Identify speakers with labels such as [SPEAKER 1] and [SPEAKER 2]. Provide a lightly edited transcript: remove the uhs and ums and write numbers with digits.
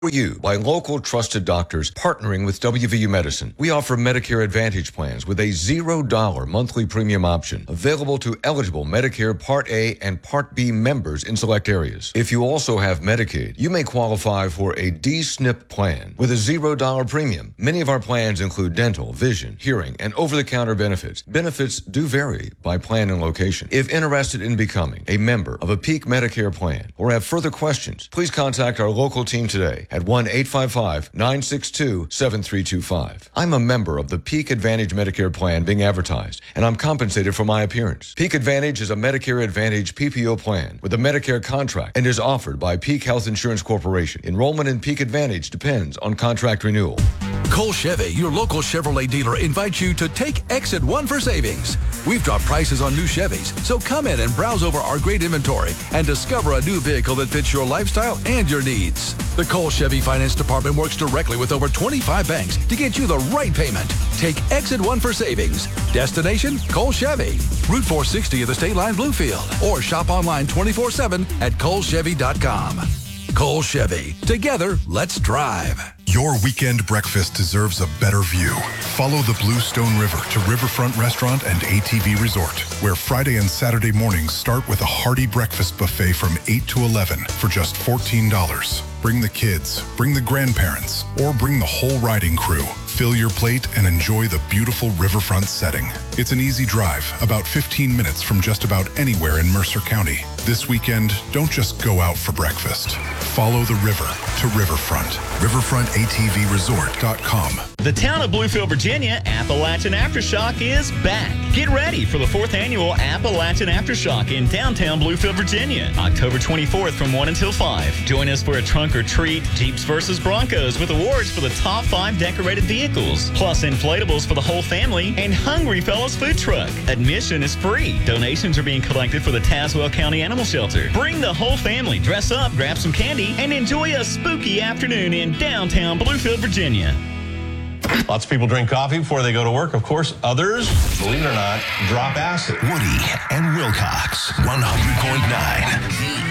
[SPEAKER 1] For you, by local trusted doctors partnering with WVU Medicine, we offer Medicare Advantage plans with a $0 monthly premium option available to eligible Medicare Part A and Part B members in select areas. If you also have Medicaid, you may qualify for a D-SNP plan with a $0 premium. Many of our plans include dental, vision, hearing, and over-the-counter benefits. Benefits do vary by plan and location. If interested in becoming a member of a Peak Medicare plan or have further questions, please contact our local team today at 1-855-962-7325. I'm a member of the Peak Advantage Medicare plan being advertised, and I'm compensated for my appearance. Peak Advantage is a Medicare Advantage PPO plan with a Medicare contract and is offered by Peak Health Insurance Corporation. Enrollment in Peak Advantage depends on contract renewal.
[SPEAKER 2] Cole Chevy, your local Chevrolet dealer, invites you to take Exit 1 for savings. We've dropped prices on new Chevys, so come in and browse over our great inventory and discover a new vehicle that fits your lifestyle and your needs. The Cole Chevy Finance Department works directly with over 25 banks to get you the right payment. Take Exit 1 for savings. Destination, Cole Chevy. Route 460 of the State Line Bluefield. Or shop online 24/7 at colechevy.com. Cole Chevy. Together, let's drive.
[SPEAKER 3] Your weekend breakfast deserves a better view. Follow the Bluestone River to Riverfront Restaurant and ATV Resort, where Friday and Saturday mornings start with a hearty breakfast buffet from 8 to 11 for just $14. Bring the kids, bring the grandparents, or bring the whole riding crew. Fill your plate and enjoy the beautiful riverfront setting. It's an easy drive, about 15 minutes from just about anywhere in Mercer County. This weekend, don't just go out for breakfast. Follow the river to Riverfront. RiverfrontATVResort.com.
[SPEAKER 4] The town of Bluefield, Virginia Appalachian Aftershock is back. Get ready for the 4th annual Appalachian Aftershock in downtown Bluefield, Virginia, October 24th from 1 until 5. Join us for a trunk or treat, Jeeps versus Broncos with awards for the top 5 decorated vehicles, plus inflatables for the whole family, and Hungry Fellows food truck. Admission is free. Donations are being collected for the Tazewell County Animal Shelter. Bring the whole family, dress up, grab some candy, and enjoy a spooky afternoon in downtown Bluefield, Virginia.
[SPEAKER 5] Lots of people drink coffee before they go to work. Of course, others, believe it or not, drop acid.
[SPEAKER 6] Woody and Wilcox, 100.9.